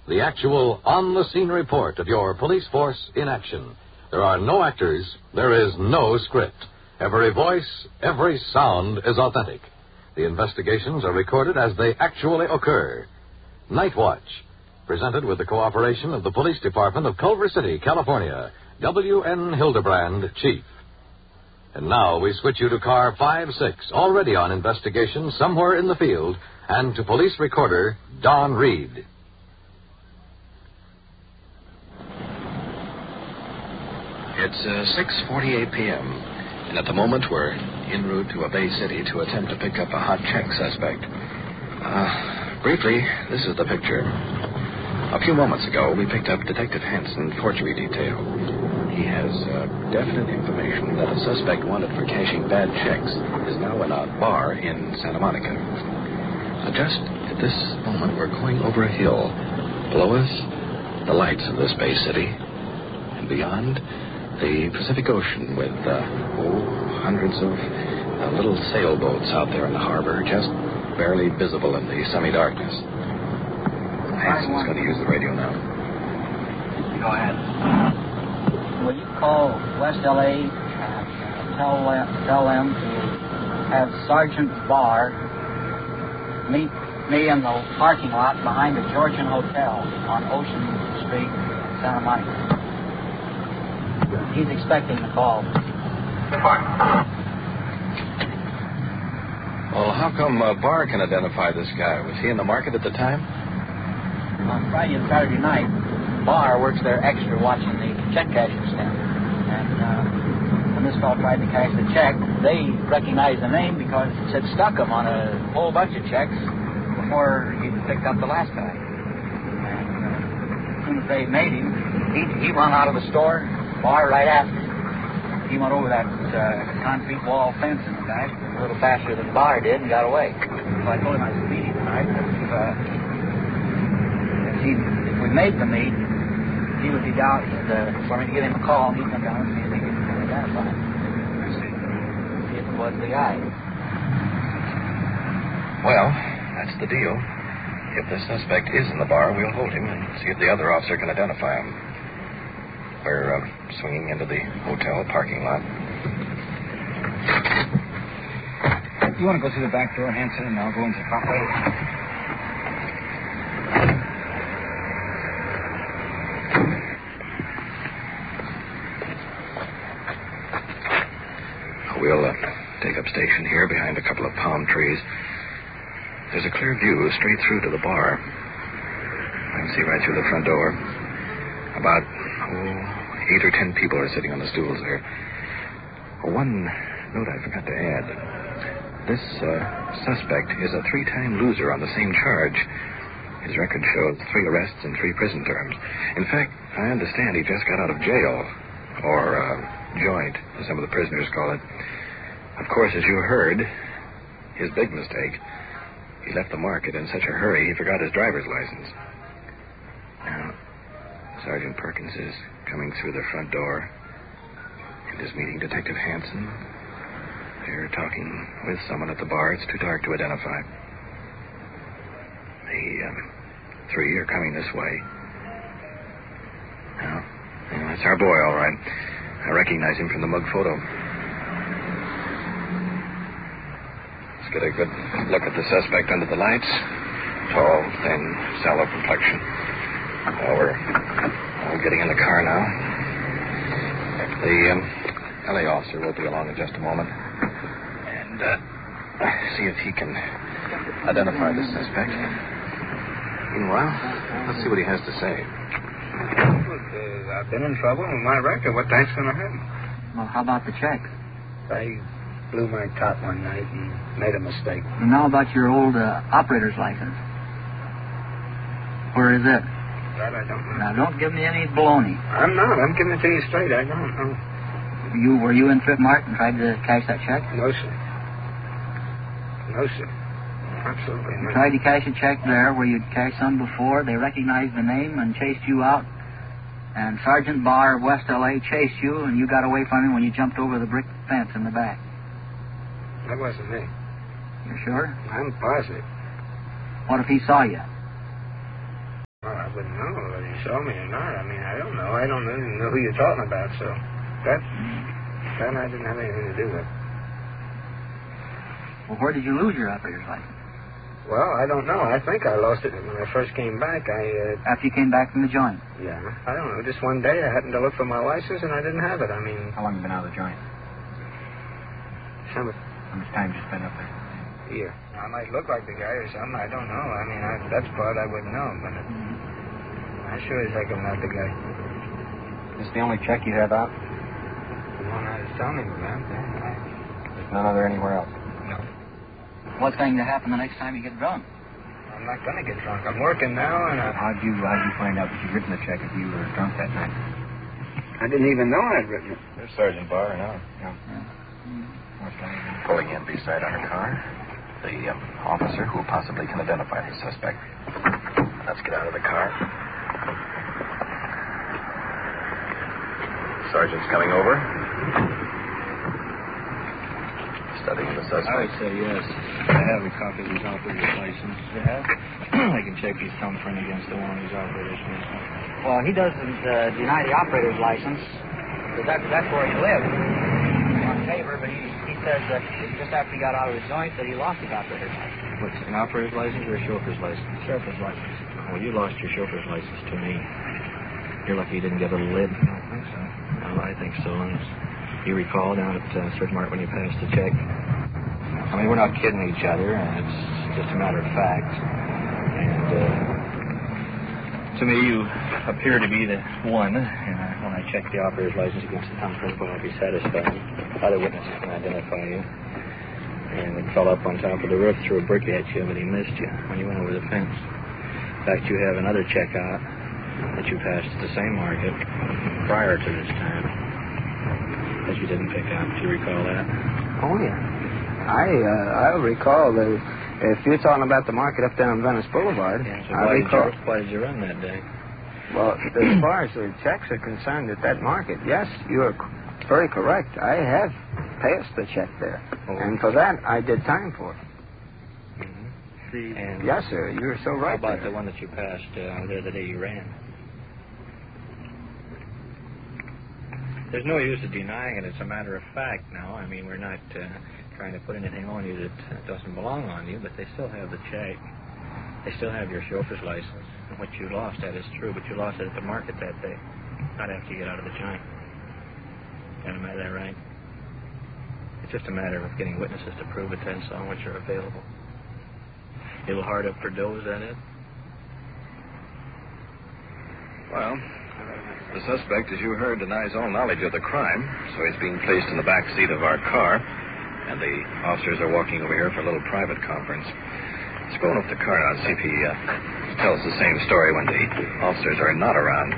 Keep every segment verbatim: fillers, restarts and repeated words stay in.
the actual on-the-scene report of your police force in action. There are no actors. There is no script. Every voice, every sound is authentic. The investigations are recorded as they actually occur. Night Watch, presented with the cooperation of the Police Department of Culver City, California. W N. Hildebrand, Chief. And now we switch you to car five six, already on investigation somewhere in the field, and to police recorder Don Reed. It's uh, six forty-eight p.m., and at the moment we're en route to a Bay City to attempt to pick up a hot check suspect. Uh, briefly, this is the picture. A few moments ago, we picked up Detective Hanson, forgery detail. He has uh, definite information that a suspect wanted for cashing bad checks is now in a bar in Santa Monica. Uh, just at this moment, we're going over a hill. Below us, the lights of this Bay City, and beyond, the Pacific Ocean with, uh, oh, hundreds of uh, little sailboats out there in the harbor, just barely visible in the semi-darkness. Hanson's going to use the radio now. Go ahead. Will you call West L A, uh, tell, uh, tell them to have Sergeant Barr meet me in the parking lot behind the Georgian Hotel on Ocean Street, Santa Monica. He's expecting the call. Well, how come uh, Barr can identify this guy? Was he in the market at the time? On Friday and Saturday night, Barr works there extra watching the check cashing stand. And uh, when this fellow tried to cash the check, they recognized the name because it said Stuckham on a whole bunch of checks before he picked up the last guy. And uh, as soon as they made him, he, he run out of the store. Barr right after. He went over that uh, concrete wall fence in the back a little faster than Barr did and got away. So I told him I was meeting tonight. If, uh, if, he, if we made the meet, he would be down uh, for me to get him a call, and he'd come down and see if he could identify him. See if it was the guy. Well, that's the deal. If the suspect is in the bar, we'll hold him and see if the other officer can identify him. We're uh, swinging into the hotel parking lot. You want to go through the back door, Hanson, and I'll go into the front way? We'll uh, take up station here behind a couple of palm trees. There's a clear view straight through to the bar. I can see right through the front door. About, oh, eight or ten people are sitting on the stools there. Oh, one note I forgot to add. This uh, suspect is a three-time loser on the same charge. His record shows three arrests and three prison terms. In fact, I understand he just got out of jail, or uh, joint, as some of the prisoners call it. Of course, as you heard, his big mistake, he left the market in such a hurry he forgot his driver's license. Now, Sergeant Perkins is coming through the front door and is meeting Detective Hanson. They're talking with someone at the bar. It's too dark to identify. The um, three are coming this way. Now, you know, that's our boy, all right. I recognize him from the mug photo. Let's get a good look at the suspect under the lights. Tall, thin, sallow complexion. Well, we're all getting in the car now. The um, L A officer will be along in just a moment. And uh, see if he can identify the suspect. Meanwhile, let's see what he has to say. Well, uh, I've been in trouble with my record. What that's going to happen? Well, how about the check? I blew my top one night and made a mistake. And now about your old uh, operator's license. Where is it? That I don't know. Now, don't give me any baloney. I'm not. I'm giving it to you straight. I don't know. You Were you in Tripmark and tried to cash that check? No, sir. No, sir. Absolutely You not. tried to cash a check there where you'd cashed some before. They recognized the name and chased you out. And Sergeant Barr of West L A chased you, and you got away from him when you jumped over the brick fence in the back. That wasn't me. You're sure? I'm positive. What if he saw you? All right. I wouldn't know whether you saw me or not. I mean, I don't know. I don't even know who you're talking about, so that, that I didn't have anything to do with. Well, where did you lose your operator's license? Well, I don't know. I think I lost it when I first came back. I, uh... After you came back from the joint? Yeah. I don't know. Just one day I happened to look for my license and I didn't have it. I mean... How long have you been out of the joint? Some... How much time did you spend up there? Here. I might look like the guy or something. I don't know. I mean, I, that's part I wouldn't know, but it, I sure as heck am not the guy. Is this the only check you have out? The one I was telling you about. Yeah, I... There's none other anywhere else? No. What's going to happen the next time you get drunk? I'm not going to get drunk. I'm working now, and I... How'd you, how'd you find out that you'd written the check if you were drunk that night? I didn't even know I'd written it. There's Sergeant Barr now. Yeah. yeah. Pulling in beside our car. The um, officer who possibly can identify the suspect. Let's get out of the car. Sergeant's coming over. Studying the suspect. I would say yes. I have a copy of his operator's license. You have? I can check his thumbprint against the one he's operator's license. Well, he doesn't uh, deny the operator's license, because that's, that's where he lives, on Tabor, but he, he says that just after he got out of the joint that he lost his operator's license. What's an operator's license or a chauffeur's license? Chauffeur's license. Well, you lost your chauffeur's license to me. You're lucky you didn't get a little lid. I don't think so. Well, I think so. And you recall down at uh, Sir Mart when you passed the check. I mean, we're not kidding each other, and it's just a matter of fact. And uh, to me, you appear to be the one. And uh, when I check the operator's license against the thumbprint, well, I'll be satisfied. Other witnesses can identify you. And it fell up on top of the roof, threw a brick at you, but he missed you when you went over the fence. In fact, you have another check out that you passed at the same market prior to this time that you didn't pick up. Do you recall that? Oh, yeah. I uh, I recall that if you're talking about the market up there on Venice Boulevard, Yeah, so I why, recall... did you, why did you run that day? Well, as far as the checks are concerned at that market, yes, you are c- very correct. I have passed the check there. Oh. And for that, I did time for it. Mm-hmm. The, and Yes, sir. You're so right How about there. the one that you passed uh, the other day you ran? There's no use of denying it. It's a matter of fact now. I mean, we're not uh, trying to put anything on you that uh, doesn't belong on you, but they still have the check. They still have your chauffeur's license. And what you lost, that is true, but you lost it at the market that day, not after you get out of the joint. Am I that right? It's just a matter of getting witnesses to prove it, that's all, which are available. A little hard up for dough, is that it? Well, the suspect, as you heard, denies all knowledge of the crime, so he's being placed in the back seat of our car, and the officers are walking over here for a little private conference. Let's go up the car now and see if he uh, tells the same story when the officers are not around.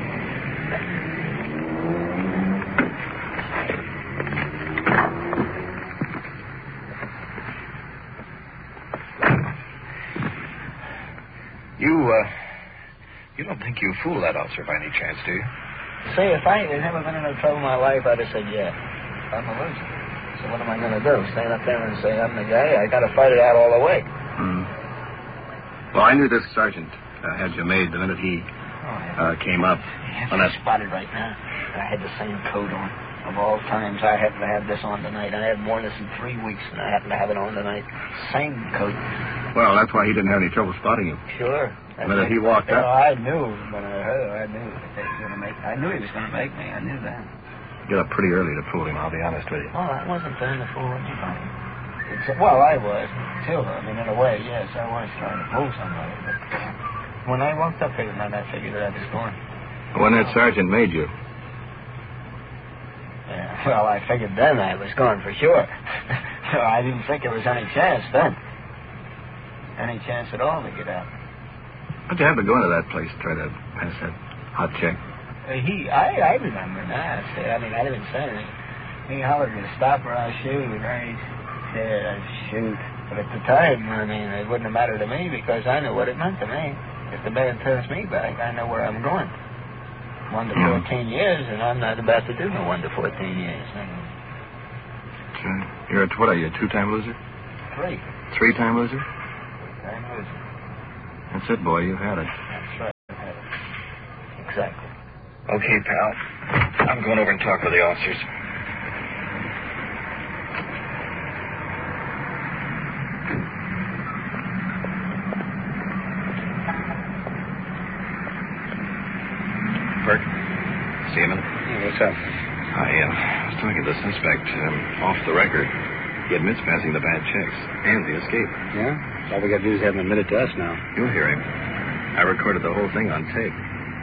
You, uh, you don't think you fooled that officer by any chance, do you? Say, if I had never been in no trouble in my life, I'd have said, yeah, I'm a loser. So what am I going to do? Stand up there and say, I'm the guy? I got to fight it out all the way. Hmm. Well, I knew this sergeant uh, had you made the minute he uh, came up. Yes, on I'm that... spotted right now. I had the same coat on. Of all times, I happen to have this on tonight. I haven't worn this in three weeks, and I happen to have it on tonight. Same coat. Well, that's why he didn't have any trouble spotting you. Sure. The minute he walked you up. know, I knew when I heard I knew that he was going to make I knew he was going to make me. I knew that. You got up pretty early to fool him, I'll be honest with you. Well, I wasn't trying to fool anybody. It's, well, I was, too. I mean, in a way, yes, I was trying to fool somebody. But when I walked up here tonight, I figured that I was going. When that sergeant made you? Yeah, well, I figured then I was going for sure. So I didn't think there was any chance then. Any chance at all to get out. How'd you happen to go into that place to try to pass that hot check? Uh, he, I, I remember now. See, I mean, I didn't say anything. He hollered to stop or I'll shoot. And I said, I'd shoot. But at the time, I mean, it wouldn't have mattered to me because I knew what it meant to me. If the man turns me back, I know where I'm going. One to fourteen years, and I'm not about to do no one to fourteen years. I mean, Sure. You're a, what are you, a two-time loser? three. Three-time loser? Time loser. That's it, boy. You've had it. That's right. Exactly. Okay, pal. I'm going over and talk with the officers. Bert, see him in? Yeah, what's up? I uh, was talking to the suspect um, off the record. He admits passing the bad checks and the escape. Yeah? All we got to do is have him admit it to us now. You'll hear him. I recorded the whole thing on tape.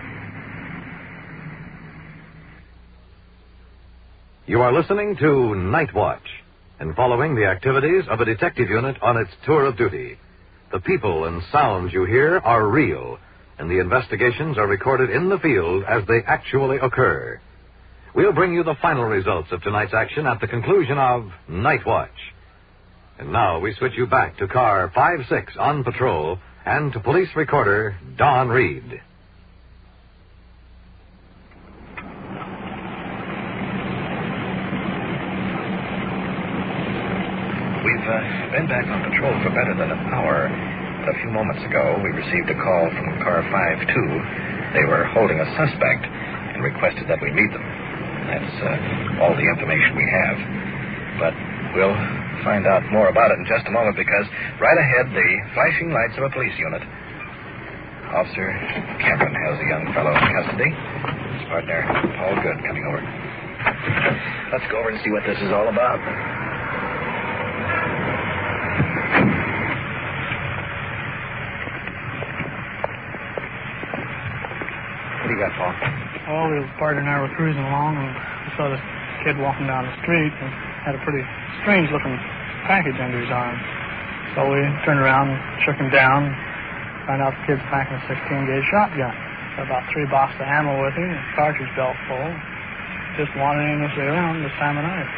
You are listening to Night Watch and following the activities of a detective unit on its tour of duty. The people and sounds you hear are real, and the investigations are recorded in the field as they actually occur. We'll bring you the final results of tonight's action at the conclusion of Night Watch. And now we switch you back to car five six on patrol and to police recorder Don Reed. We've uh, been back on patrol for better than an hour. But a few moments ago, we received a call from car five two. They were holding a suspect and requested that we meet them. That's uh, all the information we have. But we'll find out more about it in just a moment because right ahead, the flashing lights of a police unit. Officer Cameron has a young fellow in custody. His partner, Paul Good, coming over. Let's go over and see what this is all about. What do you got, Paul? Well, the partner and I were cruising along, and we saw this kid walking down the street and had a pretty strange-looking package under his arm. So we turned around and shook him down, found out the kid's packing a sixteen gauge shotgun. Got about three boxes of ammo with him, a cartridge belt full. Just wandering aimlessly around this time of night.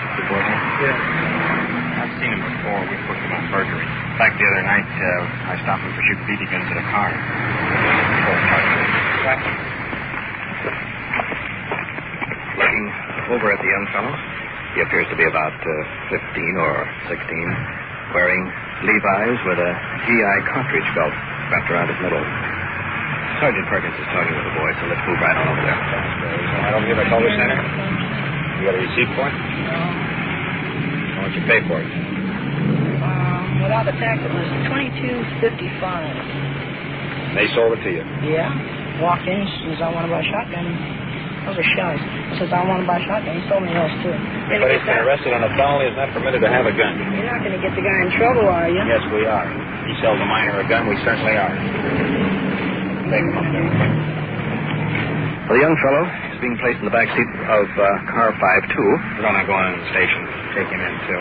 Yeah. I've seen him before. We've booked him on burglary. In fact, the other night, uh, I stopped him for shooting B B guns at a car. Looking over at the young fellow, he appears to be about uh, fifteen or sixteen, wearing Levi's with a G I cartridge belt wrapped around his middle. Sergeant Perkins is talking with the boy, so let's move right on over there. Right over here by Culver Center. You got a receipt for it? No. How much you pay for it? Um, without the tax, it was twenty-two fifty-five. They sold it to you? Yeah. Walked in, says I want to buy a shotgun. Those are shells. Says I want to buy a shotgun. He sold me those too. Anybody's been arrested on a felony is not permitted to have a gun. You're not going to get the guy in trouble, are you? Yes, we are. He sells a minor a gun, we certainly are. Take him up there. Well, the young fellow is being placed in the back seat of uh, car five two. We're going to go on in the station. Take him in, too.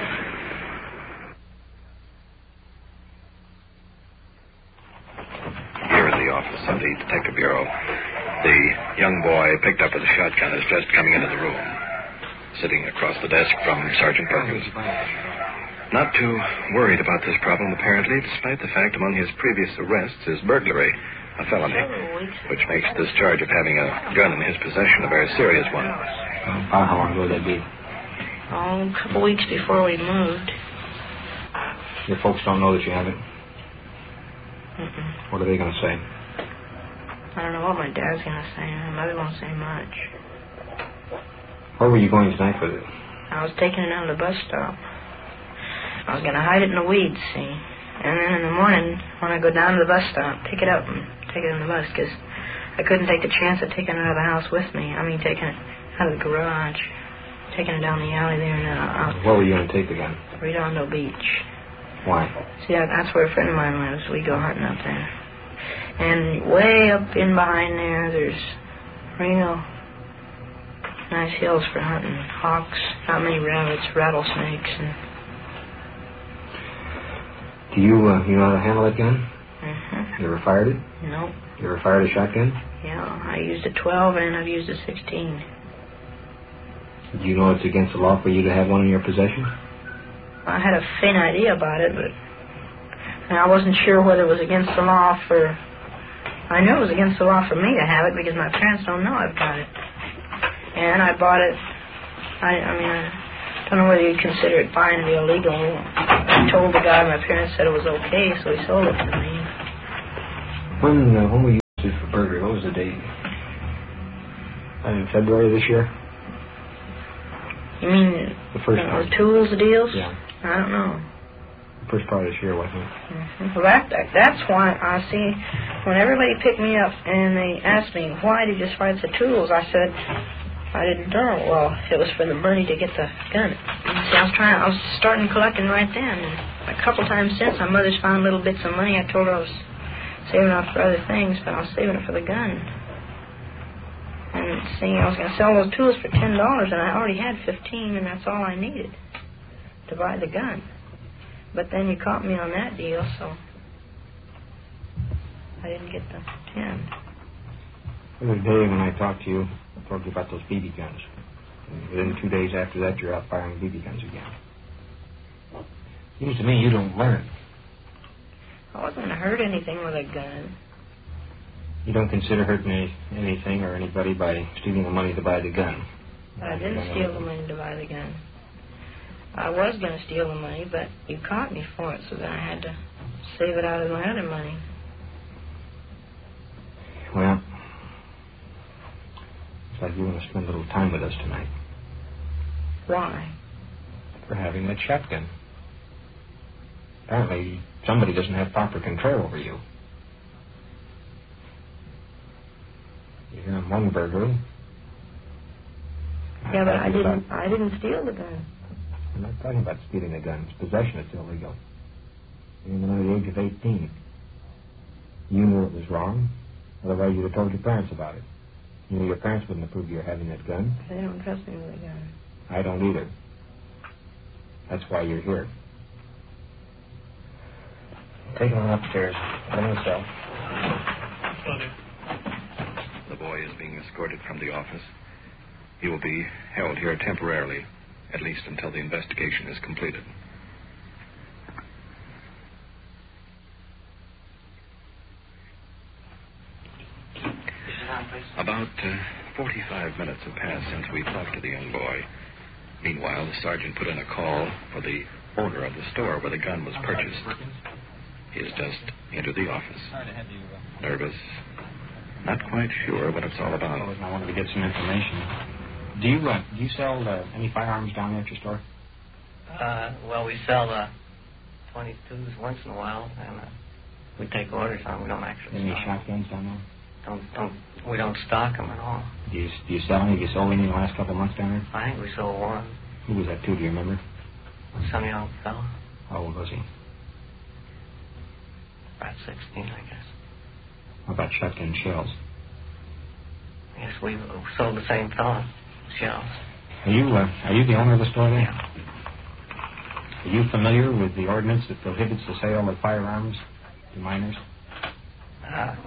Here is the office of the Detective Bureau. The young boy picked up with a shotgun is just coming into the room, sitting across the desk from Sergeant Perkins. Not too worried about this problem, apparently, despite the fact among his previous arrests is burglary, a felony, which makes this charge of having a gun in his possession a very serious one. Uh, how long ago would that be? Oh, a couple weeks before we moved. Your folks don't know that you have it? Mm-mm. What are they going to say? I don't know what my dad's going to say. My mother won't say much. Where were you going tonight with it? I was taking it down to the bus stop. I was going to hide it in the weeds, see? And then in the morning, when I go down to the bus stop, pick it up and take it in the bus, because I couldn't take the chance of taking it out of the house with me. I mean, taking it out of the garage, taking it down the alley there and then out. Where were you going to take the gun? Redondo Beach. Why? See, that, that's where a friend of mine lives. We go hunting up there. And way up in behind there, there's real nice hills for hunting. Hawks, not many rabbits, rattlesnakes, and... Do you, uh, you know how to handle that gun? Mm-hmm. You ever fired it? No. You ever fired a shotgun? Yeah, I used a twelve and I've used a sixteen. Do you know it's against the law for you to have one in your possession? I had a faint idea about it, but and I wasn't sure whether it was against the law for... I knew it was against the law for me to have it because my parents don't know I've got it. And I bought it... I, I mean, I don't know whether you'd consider it buying to be illegal. I told the guy my parents said it was okay, so he sold it to me. When, uh, when were you suit for burglary. What was the date? In February this year? You mean the first uh, part? The tools deals? Yeah. I don't know. The first part of this year, wasn't it? Mm-hmm. Well, that, that, that's why I see when everybody picked me up and they asked me, why did you fight the tools? I said, I didn't know. Well, it was for the money to get the gun. And see, I was trying, I was starting collecting right then. And a couple times since, my mother's found little bits of money. I told her I was saving up for other things, but I was saving it for the gun. And see, I was going to sell those tools for ten dollars, and I already had fifteen, and that's all I needed to buy the gun. But then you caught me on that deal, so I didn't get the ten. The other day when I talked to you, I told you about those B B guns. And within two days after that, you're out firing B B guns again. Seems to me you don't learn. I wasn't going to hurt anything with a gun. You don't consider hurting any, anything or anybody by stealing the money to buy the gun. But I didn't steal the money to buy the gun. I was going to steal the money, but you caught me for it, so then I had to save it out of my other money. Well, it's like you want to spend a little time with us tonight. Why? For having that shotgun. Apparently, somebody doesn't have proper control over you. You're here on one burglary. Yeah, but I didn't. I didn't steal the gun. I'm not talking about stealing the gun. It's possession. It's illegal. You're under the age of eighteen. You knew it was wrong. Otherwise, you'd have told your parents about it. You knew your parents wouldn't approve of your having that gun. They don't trust me with a gun. I don't either. That's why you're here. Take him upstairs. Put him in the cell. The boy is being escorted from the office. He will be held here temporarily, at least until the investigation is completed. About uh, forty-five minutes have passed since we talked to the young boy. Meanwhile, the sergeant put in a call for the owner of the store where the gun was purchased. He has just entered the office. Nervous, not quite sure what it's all about. I wanted to get some information. Do you uh, do you sell uh, any firearms down there at your store? Uh, well, we sell uh, twenty-twos once in a while, and uh, we take orders on them. We don't actually Any stock shotguns down there? Don't, don't, we don't stock them at all. Do you, do you sell any? Have you sold any in the last couple of months down there? I think we sold one. Who was that to? Do you remember? Some young fellow. How old was he? About sixteen, I guess. How about shotgun shells? Yes, we sold the same fellow shells. Are you uh, are you the owner of the store there? Yeah. Are you familiar with the ordinance that prohibits the sale of firearms to minors? Uh,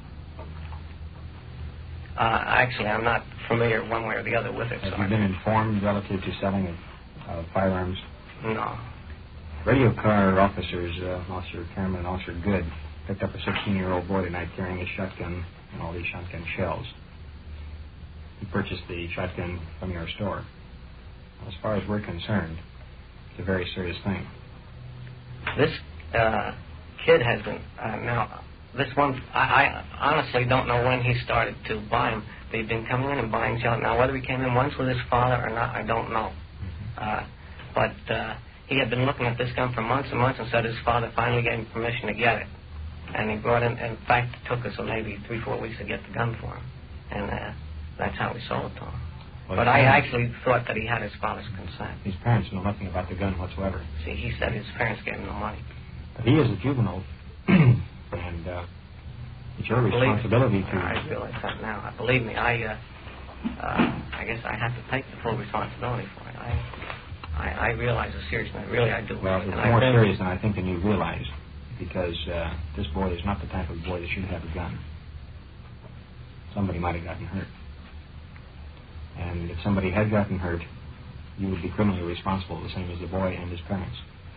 uh, actually, I'm not familiar one way or the other with it. Have so you been informed relative to selling of uh, firearms? No. Radio car officers, uh, Officer Cameron and Officer Good, picked up a sixteen-year-old boy tonight carrying a shotgun and all these shotgun shells. He purchased the shotgun from your store. As far as we're concerned, it's a very serious thing. This uh, kid has been, uh, now, this one, I, I honestly don't know when he started to buy them. They've been coming in and buying shells. Now, whether he came in once with his father or not, I don't know. Uh, but uh, he had been looking at this gun for months and months and said his father finally gave him permission to get it. And he brought in, in fact, it took us maybe three, four weeks to get the gun for him. And uh, that's how we sold it to him. Well, but I actually thought that he had his father's consent. His parents know nothing about the gun whatsoever. See, he said his parents gave him the money. But he is a juvenile, and uh, it's your responsibility to... I realize that now. Uh, believe me, I, uh, uh, I guess I have to take the full responsibility for it. I, I, I realize the seriousness. Really, I do. Well, it's and more I serious than I think than you realize, because uh, this boy is not the type of boy that should have a gun. Somebody might have gotten hurt. And if somebody had gotten hurt, you would be criminally responsible, the same as the boy and his parents.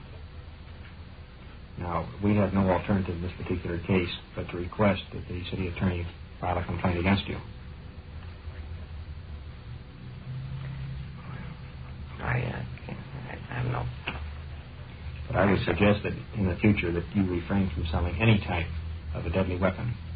Now, we have no alternative in this particular case but to request that the city attorney file a complaint against you. I, uh, can't, I have no... But I would suggest that in the future that you refrain from selling any type of a deadly weapon